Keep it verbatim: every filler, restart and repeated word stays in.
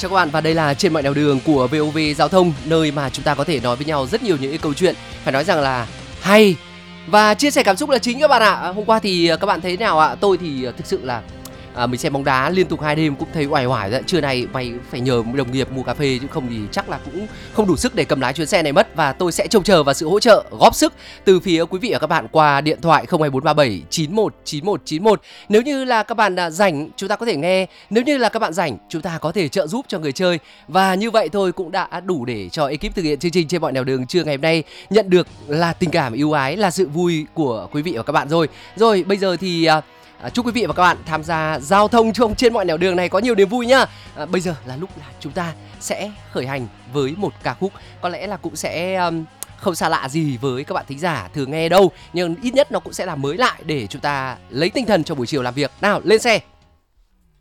Chào các bạn và đây là Trên Mọi Nẻo Đường của vê o vê Giao thông, nơi mà chúng ta có thể nói với nhau rất nhiều những cái câu chuyện phải nói rằng là hay và chia sẻ cảm xúc là chính các bạn ạ. À, hôm qua thì các bạn thấy nào ạ? Tôi thì thực sự là à, mình xem bóng đá liên tục hai đêm cũng thấy oải oải rồi. Trưa nay mày phải nhờ đồng nghiệp mua cà phê chứ không thì chắc là cũng không đủ sức để cầm lái chuyến xe này mất. Và tôi sẽ trông chờ vào sự hỗ trợ góp sức từ phía quý vị và các bạn qua điện thoại không hai bốn ba bảy chín một chín một chín một. Nếu như là các bạn rảnh chúng ta có thể nghe, nếu như là các bạn rảnh chúng ta có thể trợ giúp cho người chơi. Và như vậy thôi cũng đã đủ để cho ekip thực hiện chương trình Trên Mọi Nẻo Đường trưa ngày hôm nay nhận được là tình cảm yêu ái, là sự vui của quý vị và các bạn rồi. Rồi bây giờ thì À, chúc quý vị và các bạn tham gia giao thông trong Trên Mọi Nẻo Đường này có nhiều niềm vui nhá. À, bây giờ là lúc là chúng ta sẽ khởi hành với một ca khúc có lẽ là cũng sẽ um, không xa lạ gì với các bạn thính giả thường nghe đâu, nhưng ít nhất nó cũng sẽ là mới lại để chúng ta lấy tinh thần cho buổi chiều làm việc. Nào lên xe.